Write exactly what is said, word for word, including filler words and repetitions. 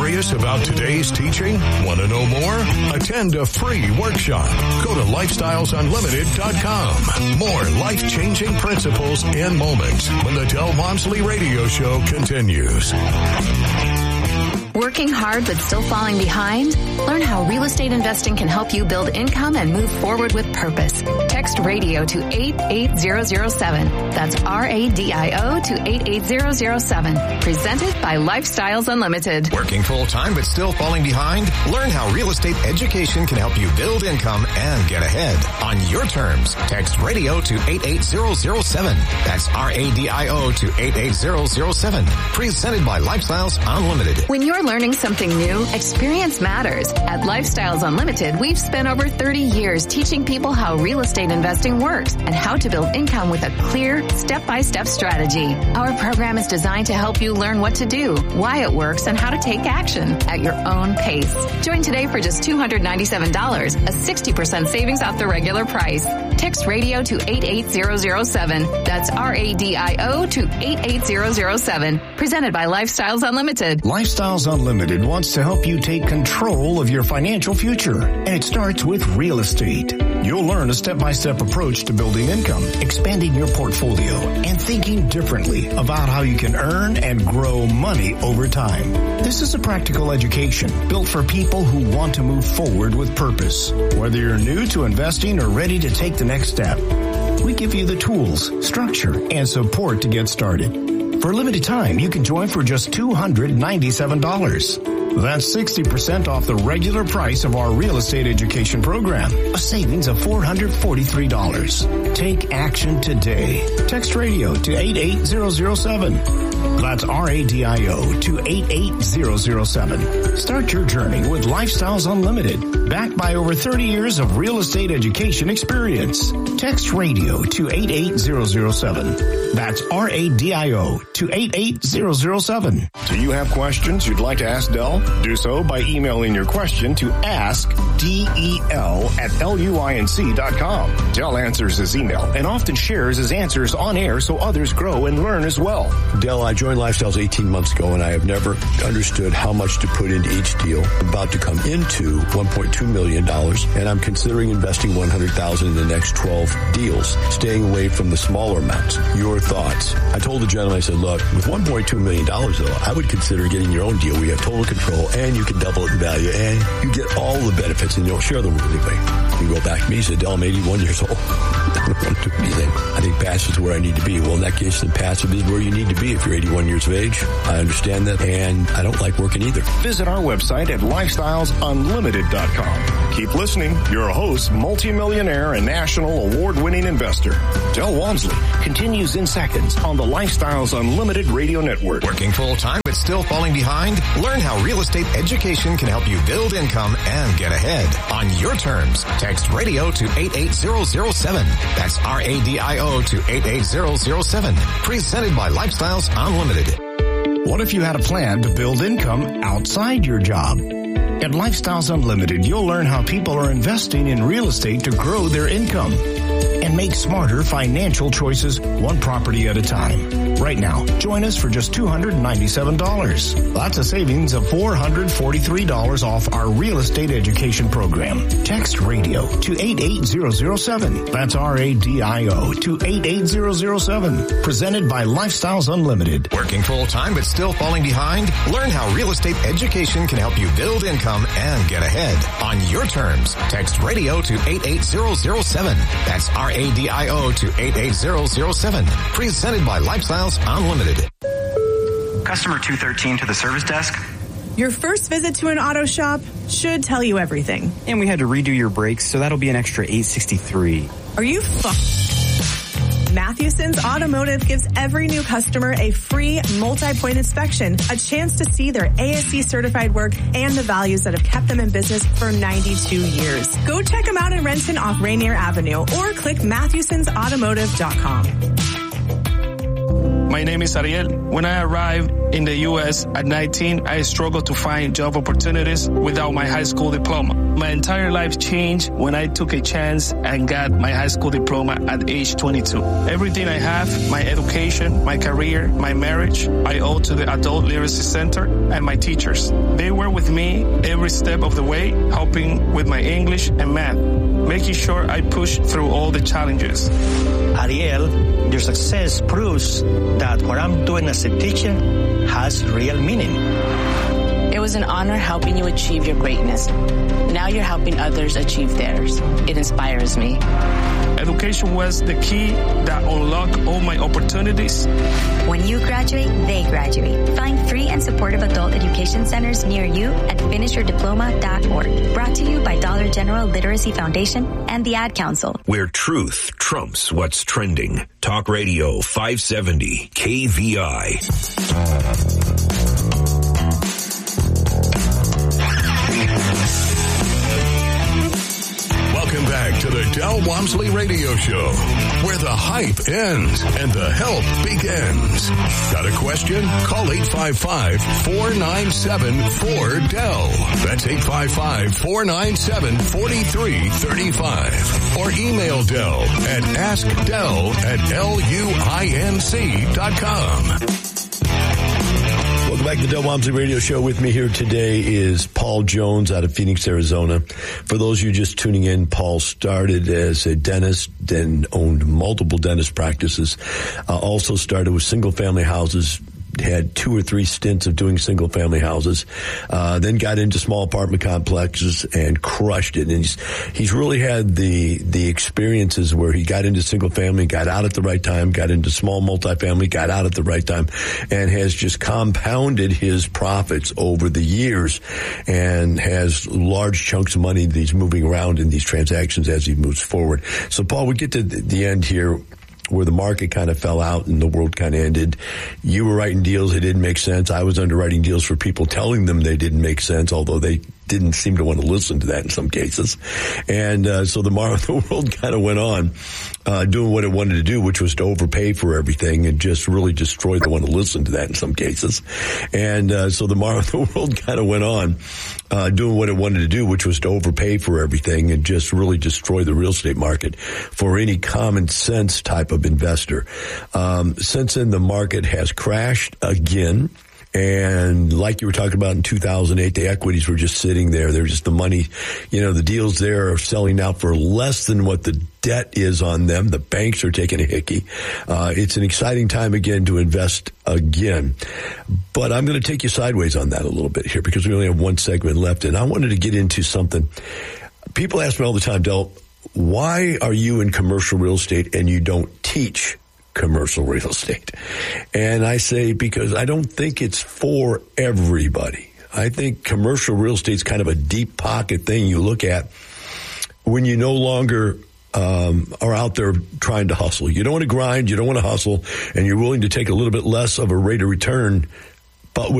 Curious about today's teaching? Want to know more? Attend a free workshop. Go to lifestyles unlimited dot com. More life-changing principles and moments when the Del Walmsley Radio Show continues. Working hard but still falling behind? Learn how real estate investing can help you build income and move forward with purpose. Text radio to eight eight zero zero seven. That's R A D I O to eight eight zero zero seven. Presented by Lifestyles Unlimited. Working full-time but still falling behind? Learn how real estate education can help you build income and get ahead on your terms. Text radio to eight eight zero zero seven. That's R A D I O to eight eight zero zero seven. Presented by Lifestyles Unlimited. When you're learning something new, experience matters. At Lifestyles Unlimited, we've spent over thirty years teaching people how real estate investing works and how to build income with a clear, step-by-step strategy. Our program is designed to help you learn what to do, why it works, and how to take action at your own pace. Join today for just two hundred ninety-seven dollars, a sixty percent savings off the regular price. Text radio to eight eight zero zero seven. That's R A D I O to eight eight zero zero seven. Presented by Lifestyles Unlimited. Lifestyles Unlimited wants to help you take control of your financial future, and it starts with real estate. You'll learn a step-by-step approach to building income, expanding your portfolio, and thinking differently about how you can earn and grow money over time. This is a practical education built for people who want to move forward with purpose. Whether you're new to investing or ready to take the next step, we give you the tools, structure, and support to get started. For a limited time, you can join for just two hundred ninety-seven dollars. That's sixty percent off the regular price of our real estate education program, a savings of four hundred forty-three dollars. Take action today. Text radio to eight eight zero zero seven. That's R A D I O to eight eight zero zero seven. Start your journey with Lifestyles Unlimited, backed by over thirty years of real estate education experience. Text radio to eight eight zero zero seven. That's R A D I O to eight eight zero zero seven. Do you have questions you'd like to ask Del? Do so by emailing your question to ask del at luinc dot com. Del answers his email and often shares his answers on air so others grow and learn as well. Del, I joined Lifestyles eighteen months ago, and I have never understood how much to put into each deal. I'm about to come into one point two million dollars, and I'm considering investing one hundred thousand dollars in the next twelve deals, staying away from the smaller amounts. Your thoughts? I told the gentleman, I said, look, with one point two million dollars, though, I would consider getting your own deal. We have total control, and you can double it in value, and you get all the benefits, and you'll share them with anybody. You go back to me, he said, Del, I'm eighty-one years old. I don't want to do anything. I think passive is where I need to be. Well, in that case, then passive is where you need to be if you're eighty-one years of age. I understand that, and I don't like working either. Visit our website at lifestyles unlimited dot com. Keep listening. Your host, multimillionaire and national award-winning investor, Del Walmsley, continues in seconds on the Lifestyles Unlimited Radio Network. Working full-time but still falling behind? Learn how real estate education can help you build income and get ahead on your terms. Text radio to eight eight zero zero seven. That's R A D I O to eight eight zero zero seven. Presented by Lifestyles Unlimited. What if you had a plan to build income outside your job? At Lifestyles Unlimited, you'll learn how people are investing in real estate to grow their income and make smarter financial choices one property at a time. Right now, join us for just two hundred ninety-seven dollars. That's a savings of four hundred forty-three dollars off our real estate education program. Text radio to eight eight zero zero seven. That's R A D I O to eight eight zero zero seven. Presented by Lifestyles Unlimited. Working full-time but still falling behind? Learn how real estate education can help you build income and get ahead on your terms. Text radio to eight eight zero zero seven. That's R A D I O to eight eight zero zero seven. Presented by Lifestyles Unlimited. Customer two thirteen to the service desk. Your first visit to an auto shop should tell you everything. And we had to redo your brakes, so that'll be an extra eight sixty-three. Are you fu- Mathewson's Automotive gives every new customer a free multi-point inspection, a chance to see their A S C certified work and the values that have kept them in business for ninety-two years. Go check them out in Renton off Rainier Avenue or click Mathewsons Automotive dot com. My name is Ariel. When I arrived in the U S at nineteen, I struggled to find job opportunities without my high school diploma. My entire life changed when I took a chance and got my high school diploma at age twenty-two. Everything I have, my education, my career, my marriage, I owe to the Adult Literacy Center and my teachers. They were with me every step of the way, helping with my English and math, making sure I push through all the challenges. Ariel, your success proves that what I'm doing as a teacher has real meaning. It was an honor helping you achieve your greatness. Now you're helping others achieve theirs. It inspires me. Education was the key that unlocked all my opportunities. When you graduate, they graduate. Find free and supportive adult education centers near you at finish your diploma dot org. Brought to you by Dollar General Literacy Foundation and the Ad Council. Where truth trumps what's trending. Talk Radio five seventy K V I. Welcome back to the Del Walmsley Radio Show, where the hype ends and the help begins. Got a question? Call eight five five, four nine seven, four D E L. That's eight five five, four nine seven, four three three five. Or email Del at askdel at L U I N C dot com. Welcome back to the Del Walmsley Radio Show. With me here today is Paul Jones out of Phoenix, Arizona. For those of you just tuning in, Paul started as a dentist, then owned multiple dentist practices, uh, also started with single-family houses, had two or three stints of doing single family houses, uh, then got into small apartment complexes and crushed it. And he's, he's really had the, the experiences where he got into single family, got out at the right time, got into small multifamily, got out at the right time, and has just compounded his profits over the years and has large chunks of money that he's moving around in these transactions as he moves forward. So Paul, we get to the end here where the market kind of fell out and the world kind of ended. You were writing deals that didn't make sense. I was underwriting deals for people telling them they didn't make sense, although they didn't seem to want to listen to that in some cases. And uh, so the, mar- the world kind of went on uh, doing what it wanted to do, which was to overpay for everything and just really destroy the one to listen to that in some cases. And uh, so the, mar- the world kind of went on uh, doing what it wanted to do, which was to overpay for everything and just really destroy the real estate market for any common sense type of investor. Um, since then, the market has crashed again. And like you were talking about in two thousand eight, the equities were just sitting there. They're just the money, you know, the deals there are selling out for less than what the debt is on them. The banks are taking a hickey. Uh, it's an exciting time again to invest again. But I'm going to take you sideways on that a little bit here because we only have one segment left. And I wanted to get into something. People ask me all the time, Del, why are you in commercial real estate and you don't teach commercial real estate? And I say, because I don't think it's for everybody. I think commercial real estate is kind of a deep pocket thing you look at when you no longer um, are out there trying to hustle. You don't want to grind, you don't want to hustle, and you're willing to take a little bit less of a rate of return, but with